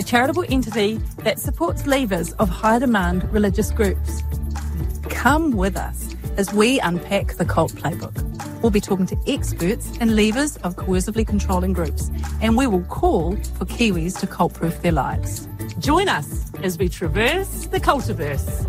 a charitable entity that supports leavers of high-demand religious groups. Come with us as we unpack the cult playbook. We'll be talking to experts and leavers of coercively controlling groups, and we will call for Kiwis to cult-proof their lives. Join us as we traverse the cultiverse.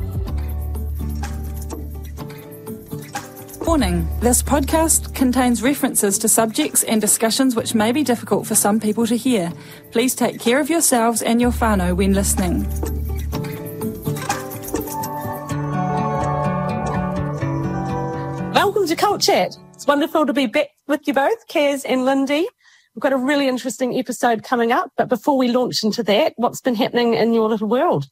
Warning, this podcast contains references to subjects and discussions which may be difficult for some people to hear. Please take care of yourselves and your whānau when listening. Welcome to Cult Chat. It's wonderful to be back with you both, Kaz and Lindy. We've got a really interesting episode coming up, but before we launch into that, what's been happening in your little world?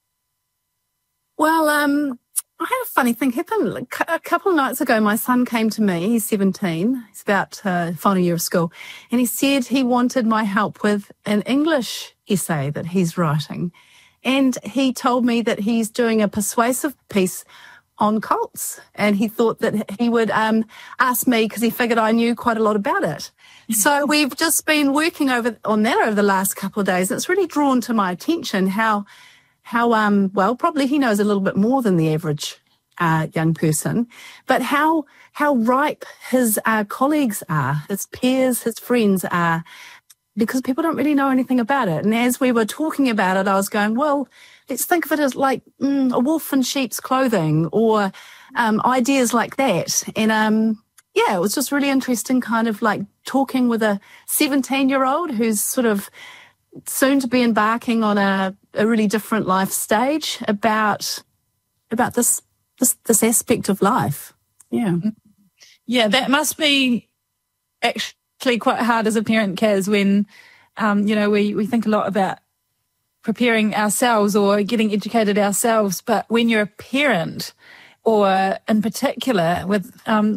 Well, I had a funny thing happen. A couple of nights ago, my son came to me. He's 17. He's about final year of school. And he said he wanted my help with an English essay that he's writing. And he told me that he's doing a persuasive piece on cults. And he thought that he would ask me because he figured I knew quite a lot about it. So we've just been working on that over the last couple of days. It's really drawn to my attention how well, probably he knows a little bit more than the average young person, but how ripe his colleagues are, his peers, his friends are, because people don't really know anything about it. And as we were talking about it, I was going, well, let's think of it as like a wolf in sheep's clothing or ideas like that. And yeah, it was just really interesting kind of like talking with a 17-year-old who's sort of soon to be embarking on a really different life stage about this aspect of life. Yeah, that must be actually quite hard as a parent, Kaz, when we think a lot about preparing ourselves or getting educated ourselves, but when you're a parent, or in particular with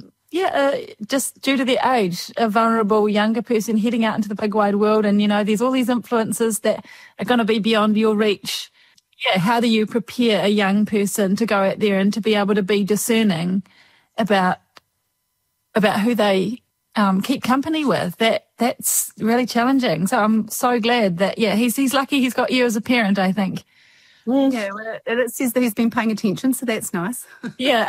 just due to their age, a vulnerable younger person heading out into the big wide world, and there's all these influences that are going to be beyond your reach. Yeah, how do you prepare a young person to go out there and to be able to be discerning about who they keep company with? That's really challenging. So I'm so glad that he's lucky he's got you as a parent, I think. Yeah, well, it says that he's been paying attention, so that's nice. Yeah.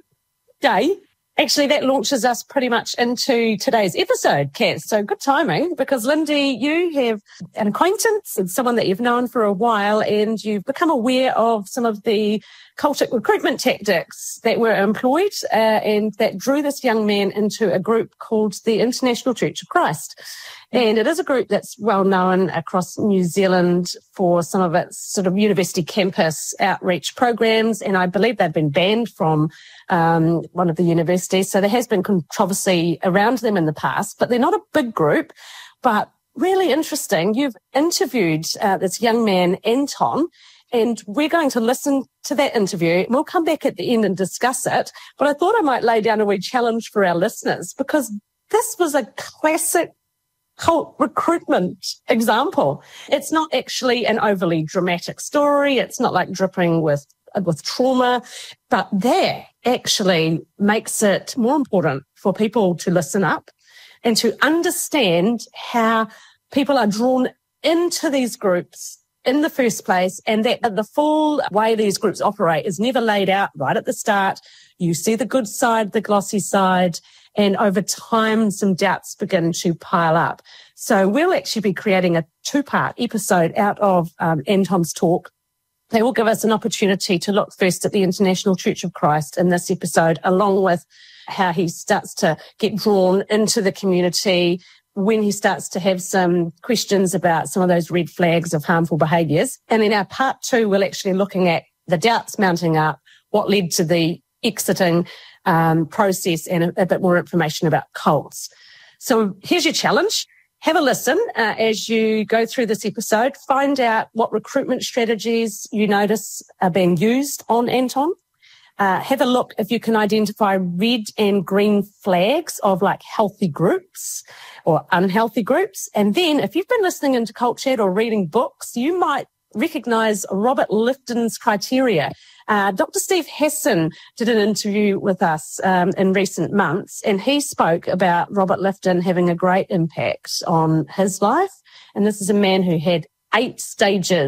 Day. Actually, that launches us pretty much into today's episode, Kaz. So good timing, because Lindy, you have an acquaintance and someone that you've known for a while, and you've become aware of some of the cultic recruitment tactics that were employed and that drew this young man into a group called the International Church of Christ. And it is a group that's well known across New Zealand for some of its sort of university campus outreach programs. And I believe they've been banned from one of the universities. So there has been controversy around them in the past, but they're not a big group. But really interesting. You've interviewed this young man, Anton, and we're going to listen to that interview. We'll come back at the end and discuss it. But I thought I might lay down a wee challenge for our listeners, because this was a classic cult recruitment example. It's not actually an overly dramatic story. It's not like dripping with trauma, but that actually makes it more important for people to listen up and to understand how people are drawn into these groups in the first place, and that the full way these groups operate is never laid out right at the start. You see the good side, the glossy side, and over time, some doubts begin to pile up. So we'll actually be creating a 2-part episode out of Anton's talk. They will give us an opportunity to look first at the International Church of Christ in this episode, along with how he starts to get drawn into the community, when he starts to have some questions about some of those red flags of harmful behaviours. And in our part 2, we're actually looking at the doubts mounting up, what led to the exiting process, and a bit more information about cults. So here's your challenge. Have a listen as you go through this episode. Find out what recruitment strategies you notice are being used on Anton. Have a look if you can identify red and green flags of like healthy groups or unhealthy groups. And then if you've been listening into Cult Chat or reading books, you might recognize Robert Lifton's criteria. Dr. Steve Hassan did an interview with us in recent months, and he spoke about Robert Lifton having a great impact on his life. And this is a man who had 8 stages